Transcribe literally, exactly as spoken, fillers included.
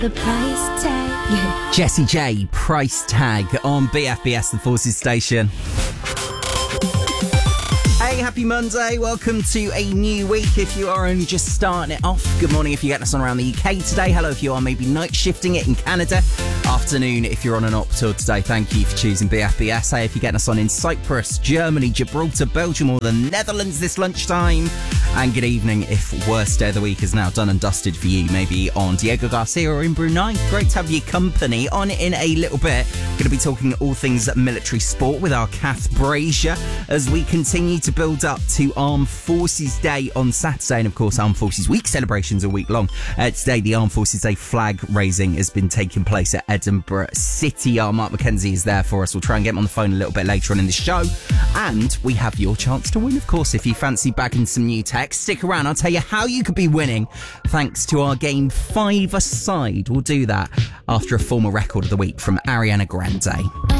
The price tag. Jessie J, Price Tag on B F B S, the Forces station. Hey, happy Monday. Welcome to a new week if you are only just starting it off. Good morning if you're getting us on around the U K today. Hello if you are maybe night shifting it in Canada. Afternoon if you're on an op tour today. Thank you for choosing B F B S. Hey, if you're getting us on in Cyprus, Germany, Gibraltar, Belgium or the Netherlands this lunchtime. And good evening if worst day of the week is now done and dusted for you. Maybe on Diego Garcia or in Brunei. Great to have your company. On in a little bit. Going to be talking all things military sport with our Kath Brazier as we continue to build up to Armed Forces Day on Saturday. And of course, Armed Forces Week celebrations are week long. Uh, today, the Armed Forces Day flag raising has been taking place at Edinburgh City. Our Mark McKenzie is there for us. We'll try and get him on the phone a little bit later on in the show. And we have your chance to win, of course, if you fancy bagging some new tech. Stick around. I'll tell you how you could be winning thanks to our game Five-A-Side. We'll do that after a former record of the week from Ariana Grande.